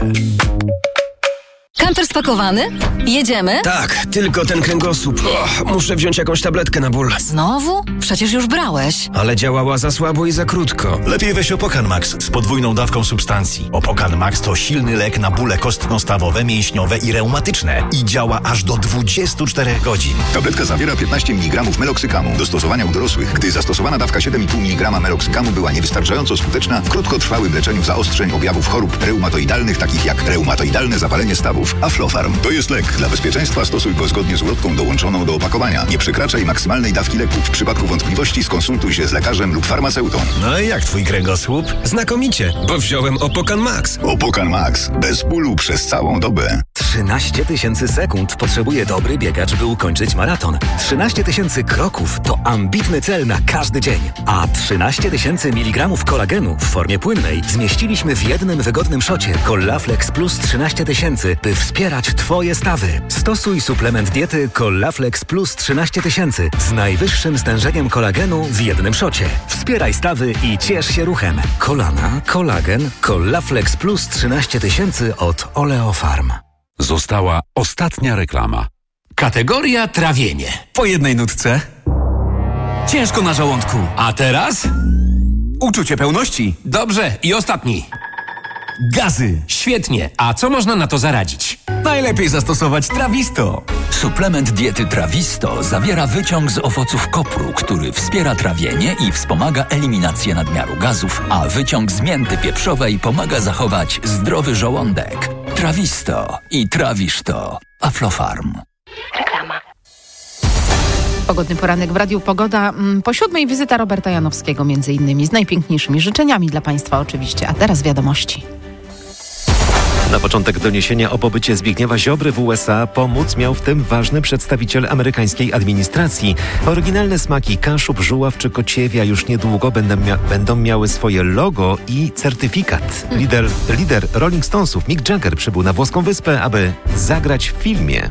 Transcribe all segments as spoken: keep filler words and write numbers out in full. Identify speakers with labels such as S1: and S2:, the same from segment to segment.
S1: Kamper spakowany? Jedziemy?
S2: Tak, tylko ten kręgosłup. O, muszę wziąć jakąś tabletkę na ból.
S1: Znowu? Przecież już brałeś.
S2: Ale działała za słabo i za krótko.
S3: Lepiej weź Opokan Max z podwójną dawką substancji. Opokan Max to silny lek na bóle kostno-stawowe, mięśniowe i reumatyczne. I działa aż do dwudziestu czterech godzin.
S4: Tabletka zawiera piętnaście miligramów meloksykamu. Do stosowania u dorosłych. Gdy zastosowana dawka siedem i pół miligrama meloksykamu była niewystarczająco skuteczna w krótkotrwałym leczeniu zaostrzeń objawów chorób reumatoidalnych, takich jak reumatoidalne zapalenie stawów. Aflofarm to jest lek. Dla bezpieczeństwa stosuj go zgodnie z ulotką dołączoną do opakowania. Nie przekraczaj maksymalnej dawki leku. W przypadku wątpliwości skonsultuj się z lekarzem lub farmaceutą.
S3: No i jak twój kręgosłup?
S2: Znakomicie, bo wziąłem Opokan Max.
S4: Opokan Max. Bez bólu przez całą dobę.
S5: trzynaście tysięcy sekund potrzebuje dobry biegacz, by ukończyć maraton. trzynaście tysięcy kroków to ambitny cel na każdy dzień. A trzynaście tysięcy miligramów kolagenu w formie płynnej zmieściliśmy w jednym wygodnym szocie Collaflex Plus trzynaście tysięcy, by wspierać Twoje stawy. Stosuj suplement diety Collaflex Plus trzynaście tysięcy z najwyższym stężeniem kolagenu w jednym szocie. Wspieraj stawy i ciesz się ruchem. Kolana, kolagen, Collaflex Plus trzynaście tysięcy od Oleofarm.
S6: Została ostatnia reklama.
S7: Kategoria trawienie.
S8: Po jednej nutce. Ciężko na żołądku.
S7: A teraz?
S8: Uczucie pełności.
S7: Dobrze, i ostatni.
S8: Gazy.
S7: Świetnie. A co można na to zaradzić?
S8: Najlepiej zastosować Trawisto.
S9: Suplement diety Trawisto zawiera wyciąg z owoców kopru, który wspiera trawienie i wspomaga eliminację nadmiaru gazów, a wyciąg z mięty pieprzowej pomaga zachować zdrowy żołądek. Trawisto i trawisz to. Aflofarm.
S10: Reklama. Pogodny poranek w Radiu Pogoda. Po siódmej wizyta Roberta Janowskiego, między innymi z najpiękniejszymi życzeniami dla Państwa oczywiście. A teraz wiadomości.
S11: Na początek doniesienia o pobycie Zbigniewa Ziobry w U S A pomóc miał w tym ważny przedstawiciel amerykańskiej administracji. Oryginalne smaki kaszub, żuław czy kociewia już niedługo będą, mia- będą miały swoje logo i certyfikat. Lider, lider Rolling Stonesów Mick Jagger przybył na włoską wyspę, aby zagrać w filmie.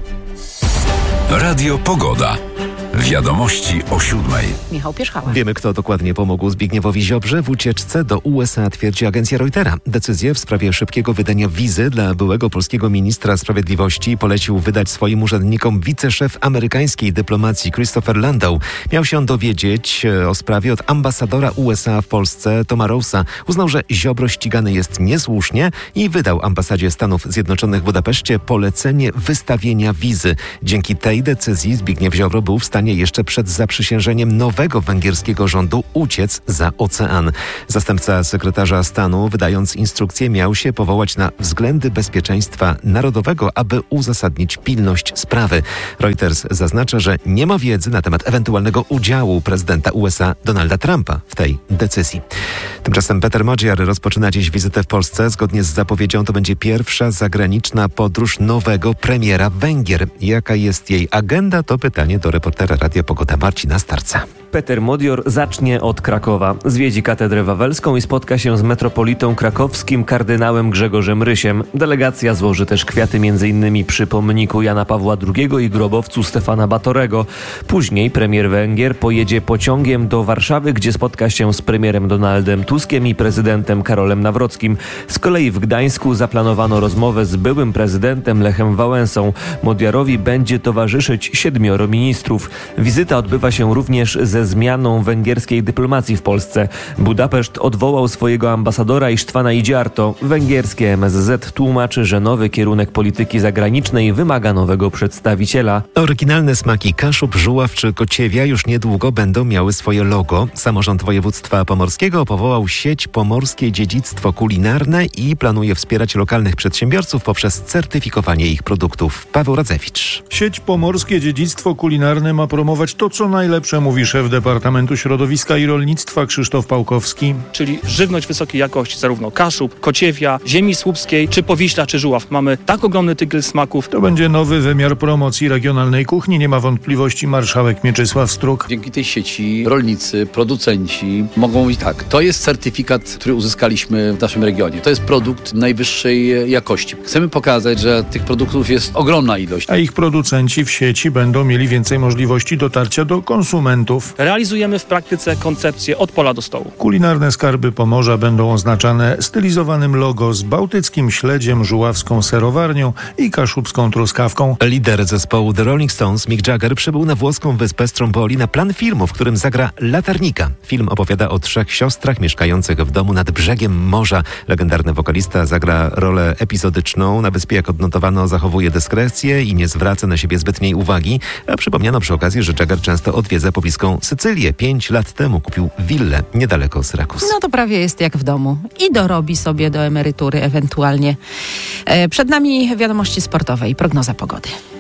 S6: Radio Pogoda. Wiadomości o siódmej.
S10: Michał Pierzchała.
S11: Wiemy, kto dokładnie pomógł Zbigniewowi Ziobrze w ucieczce do U S A, twierdzi agencja Reutera. Decyzję w sprawie szybkiego wydania wizy dla byłego polskiego ministra sprawiedliwości polecił wydać swoim urzędnikom wiceszef amerykańskiej dyplomacji Christopher Landau. Miał się on dowiedzieć o sprawie od ambasadora U S A w Polsce Toma Rose'a. Uznał, że Ziobro ścigany jest niesłusznie i wydał ambasadzie Stanów Zjednoczonych w Budapeszcie polecenie wystawienia wizy. Dzięki tej decyzji Zbigniew Ziobro był w stanie jeszcze przed zaprzysiężeniem nowego węgierskiego rządu uciec za ocean. Zastępca sekretarza stanu, wydając instrukcję, miał się powołać na względy bezpieczeństwa narodowego, aby uzasadnić pilność sprawy. Reuters zaznacza, że nie ma wiedzy na temat ewentualnego udziału prezydenta U S A Donalda Trumpa w tej decyzji. Tymczasem Peter Modziar rozpoczyna dziś wizytę w Polsce. Zgodnie z zapowiedzią to będzie pierwsza zagraniczna podróż nowego premiera Węgier. Jaka jest jej agenda? To pytanie do reportera Radia Pogoda Marcina Starca.
S12: Peter Modior zacznie od Krakowa. Zwiedzi katedrę wawelską i spotka się z metropolitą krakowskim kardynałem Grzegorzem Rysiem. Delegacja złoży też kwiaty m.in. przy pomniku Jana Pawła drugiego i grobowcu Stefana Batorego. Później premier Węgier pojedzie pociągiem do Warszawy, gdzie spotka się z premierem Donaldem Tuskiem i prezydentem Karolem Nawrockim. Z kolei w Gdańsku zaplanowano rozmowę z byłym prezydentem Lechem Wałęsą. Modiarowi będzie towarzyszyć siedmioro ministrów. Wizyta odbywa się również ze zmianą węgierskiej dyplomacji w Polsce. Budapeszt odwołał swojego ambasadora Isztwana Idziarto. Węgierskie M S Z tłumaczy, że nowy kierunek polityki zagranicznej wymaga nowego przedstawiciela.
S11: Oryginalne smaki kaszub, żuław czy kociewia już niedługo będą miały swoje logo. Samorząd województwa pomorskiego powołał sieć Pomorskie Dziedzictwo Kulinarne i planuje wspierać lokalnych przedsiębiorców poprzez certyfikowanie ich produktów. Paweł Radzewicz.
S13: Sieć Pomorskie Dziedzictwo Kulinarne ma promować to, co najlepsze, mówi szef Departamentu Środowiska i Rolnictwa Krzysztof Pałkowski.
S14: Czyli żywność wysokiej jakości, zarówno kaszub, kociewia, ziemi słupskiej, czy powiśla, czy żuław. Mamy tak ogromny tygiel smaków.
S13: To będzie nowy wymiar promocji regionalnej kuchni, nie ma wątpliwości marszałek Mieczysław Struk.
S15: Dzięki tej sieci rolnicy, producenci mogą mówić tak, to jest certyfikat, który uzyskaliśmy w naszym regionie. To jest produkt najwyższej jakości. Chcemy pokazać, że tych produktów jest ogromna ilość.
S13: A ich producenci w sieci będą mieli więcej możliwości dotarcia do konsumentów.
S14: realizujemy w praktyce koncepcję od pola do stołu.
S13: Kulinarne skarby Pomorza będą oznaczane stylizowanym logo z bałtyckim śledziem, żuławską serowarnią i kaszubską truskawką.
S11: Lider zespołu The Rolling Stones, Mick Jagger, przybył na włoską wyspę Stromboli na plan filmu, w którym zagra latarnika. Film opowiada o trzech siostrach mieszkających w domu nad brzegiem morza. Legendarny wokalista zagra rolę epizodyczną. Na wyspie, jak odnotowano, zachowuje dyskrecję i nie zwraca na siebie zbytniej uwagi. A przypomniano przy okazji, że Jagger często odwiedza pobliską Sycylię. Pięć lat temu kupił willę niedaleko Syrakus.
S10: No to prawie jest jak w domu. I dorobi sobie do emerytury ewentualnie. Przed nami wiadomości sportowe i prognoza pogody.